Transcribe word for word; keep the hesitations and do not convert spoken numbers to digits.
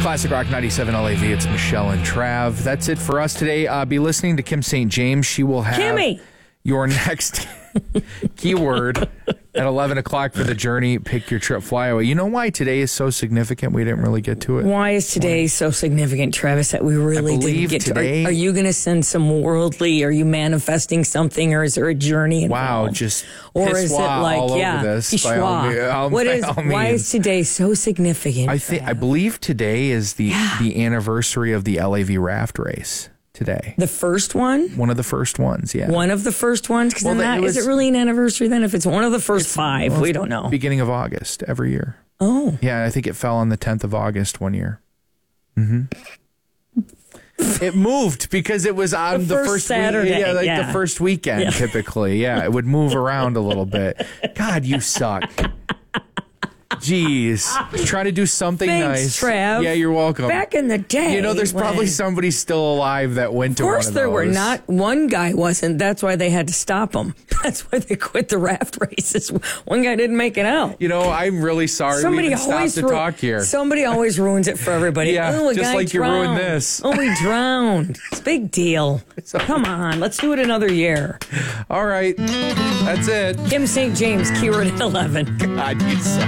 Classic Rock ninety-seven L A V. It's Michelle and Trav. That's it for us today. Uh, be listening to Kim Saint James. She will have Kimmy. your next keyword at eleven o'clock for the journey. Pick your trip, fly away. You know why today is so significant? We didn't really get to it. Why is today so significant, Travis, that we really I didn't believe get today, to? Are, are you going to send some worldly? Are you manifesting something, or is there a journey involved? Wow, just or piss is it wah like all yeah, over this? By all, me- all, what by is? all Why means. is today so significant? I think I believe today is the Yeah. the anniversary of the L A V raft race. Today, the first one. one of the first ones. Yeah, One of the first ones? Because Well, then that that, was- is it really an anniversary then? If it's one of the first five, well, we it's don't know. Beginning of August every year. Oh. Yeah, I think it fell on the tenth of August one year. Mm-hmm. It moved because it was on The the, first first Saturday, week, yeah, like yeah. the first weekend. Yeah. Typically, yeah, it would move around a little bit. God, you suck. Jeez, try to do something Thanks, nice. Trav. Yeah, you're welcome. Back in the day. you know, there's probably when- somebody still alive that went to Of one course of there were. those. Not one guy wasn't. That's why they had to stop him. That's why they quit the raft races. One guy didn't make it out. You know, I'm really sorry Somebody we even always stopped to ru- talk here. Somebody always ruins it for everybody. Yeah, oh, a just guy like you drowned. ruined this. Oh, we drowned. It's a big deal. Come on, let's do it another year. All right, that's it. Kim Saint James, keyword at eleven. God, you suck.